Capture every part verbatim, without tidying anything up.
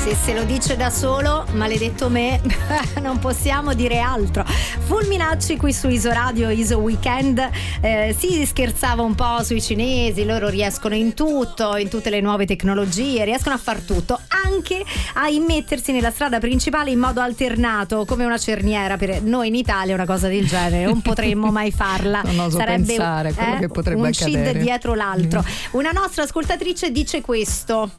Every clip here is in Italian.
Se se lo dice da solo, maledetto me, non possiamo dire altro. Fulminacci qui su Isoradio, Iso Weekend. Eh, si scherzava un po' sui cinesi, loro riescono in tutto, in tutte le nuove tecnologie, riescono a far tutto, anche a immettersi nella strada principale in modo alternato, come una cerniera. Per noi in Italia una cosa del genere non potremmo mai farla. Non oso Sarebbe pensare quello eh, che potrebbe un accadere. scid dietro l'altro. Una nostra ascoltatrice dice questo.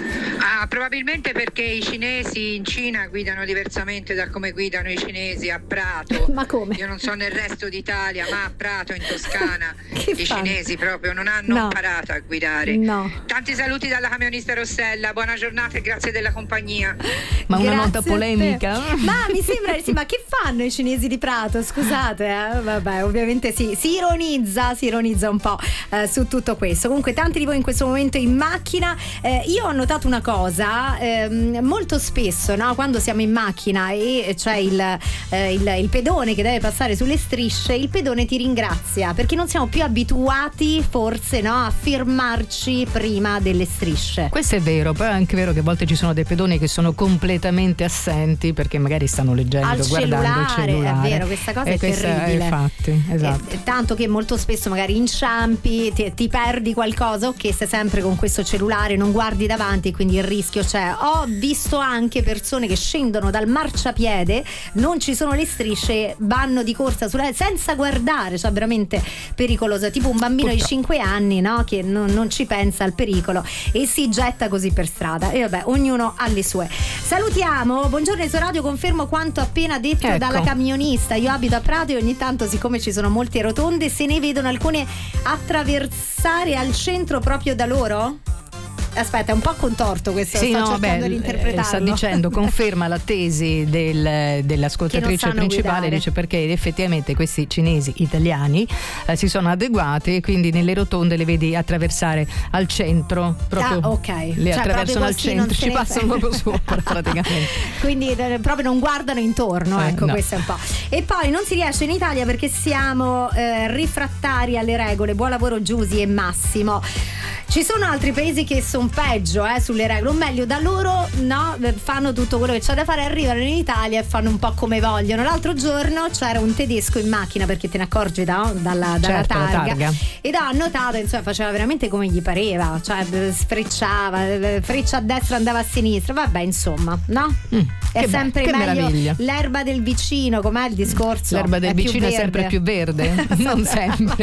Ah, probabilmente perché i cinesi in Cina guidano diversamente da come guidano i cinesi a Prato. Ma come? Io non so nel resto d'Italia, ma a Prato in Toscana i fanno? cinesi proprio non hanno No. imparato a guidare. No. Tanti saluti dalla camionista Rossella, buona giornata e grazie della compagnia. Ma una Grazie nota a te. polemica? Ma mi sembra sì, ma che fanno i cinesi di Prato? Scusate, eh? Vabbè, ovviamente sì, si ironizza, si ironizza un po' eh, su tutto questo. Comunque tanti di voi in questo momento in macchina, eh, io ho notato una cosa, ehm, molto spesso, no, quando siamo in macchina e c'è il, eh, il, il pedone che deve passare sulle strisce, il pedone ti ringrazia perché non siamo più abituati forse, no, a fermarci prima delle strisce. Questo è vero, però è anche vero che a volte ci sono dei pedoni che sono completamente assenti perché magari stanno leggendo, Al guardando cellulare, il cellulare. è vero, questa cosa e è questa, terribile. eh, infatti, esatto. Eh, tanto che molto spesso magari inciampi, ti, ti perdi qualcosa, o che sei sempre con questo cellulare, non guardi davanti, quindi il rischio c'è. Ho visto anche persone che scendono dal marciapiede, non ci sono le strisce, vanno di corsa sulla, senza guardare, cioè veramente pericoloso, tipo un bambino Purtroppo. di cinque anni, no, che non, non ci pensa al pericolo e si getta così per strada. E vabbè, ognuno ha le sue. Salutiamo, buongiorno Isoradio, confermo quanto appena detto Ecco. dalla camionista. Io abito a Prato e ogni tanto, siccome ci sono molte rotonde, se ne vedono alcune attraversare al centro proprio da loro. Aspetta, è un po' contorto questo, Sì, sto no, cercando beh, di interpretarlo. sta dicendo, conferma la tesi del, dell'ascoltatrice Che non sanno principale, guidare. dice perché effettivamente questi cinesi italiani eh, si sono adeguati e quindi nelle rotonde le vedi attraversare al centro, proprio Ah, ok. le Cioè, attraversano proprio al così, non centro, se ci ne passano frega. proprio sopra praticamente. Quindi eh, proprio non guardano intorno, Eh, ecco, no. questo è un po'. E poi non si riesce in Italia perché siamo eh, rifrattari alle regole. Buon lavoro Giusy e Massimo. Ci sono altri paesi che sono peggio eh, sulle regole, o meglio, da loro no, fanno tutto quello che c'è da fare, arrivano in Italia e fanno un po' come vogliono. L'altro giorno c'era un tedesco in macchina, perché te ne accorgi da, dalla, dalla Certo, la targa, targa. ed ho annotato, insomma, faceva veramente come gli pareva, cioè sfrecciava, freccia a destra, andava a sinistra, vabbè, insomma, no? Mm, È che be- sempre che meglio meraviglia. l'erba del vicino, com'è il discorso? L'erba del È più vicino è sempre verde. più verde? Non sempre.